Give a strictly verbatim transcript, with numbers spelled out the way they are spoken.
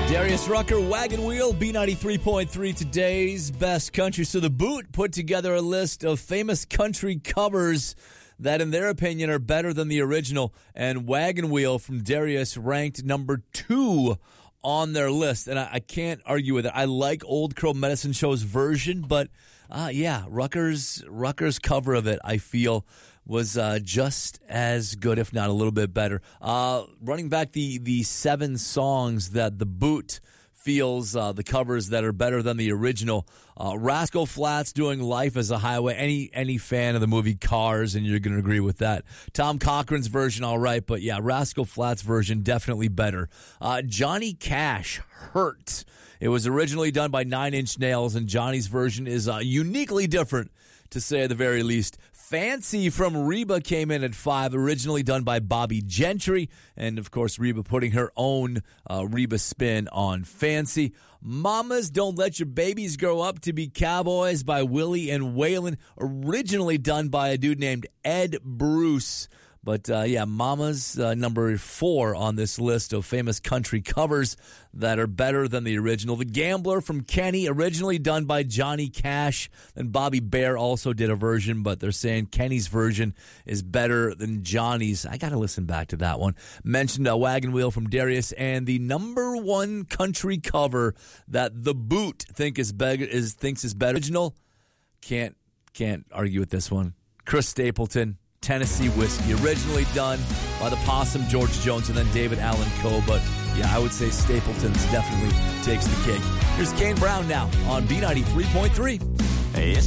Darius Rucker, Wagon Wheel, B ninety-three point three, today's best country. So The Boot put together a list of famous country covers that, in their opinion, are better than the original. And Wagon Wheel from Darius ranked number two on their list. And I, I can't argue with it. I like Old Crow Medicine Show's version, but uh, yeah, Rucker's, Rucker's cover of it, I feel, was uh, just as good, if not a little bit better. Uh, running back the, the seven songs that The Boot feels uh, the covers that are better than the original. Uh, Rascal Flatts doing Life as a Highway. Any any fan of the movie Cars, and you're going to agree with that. Tom Cochran's version, all right, but yeah, Rascal Flatts' version definitely better. Uh, Johnny Cash, Hurt. It was originally done by Nine Inch Nails, and Johnny's version is uh, uniquely different, to say the very least. Fancy from Reba came in at five, originally done by Bobby Gentry, and of course Reba putting her own uh, Reba spin on Fancy. Mamas Don't Let Your Babies Grow Up to Be Cowboys by Willie and Waylon, originally done by a dude named Ed Bruce. But, uh, yeah, Mama's uh, number four on this list of famous country covers that are better than the original. The Gambler from Kenny, originally done by Johnny Cash. And Bobby Bear also did a version, but they're saying Kenny's version is better than Johnny's. I got to listen back to that one. Mentioned a Wagon Wheel from Darius, and the number one country cover that The Boot think is be- is thinks is better. Original, can't can't argue with this one. Chris Stapleton, Tennessee Whiskey, originally done by the Possum, George Jones, and then David Allan Coe. But yeah, I would say Stapleton's definitely takes the cake. Here's Kane Brown now on B ninety-three point three. It's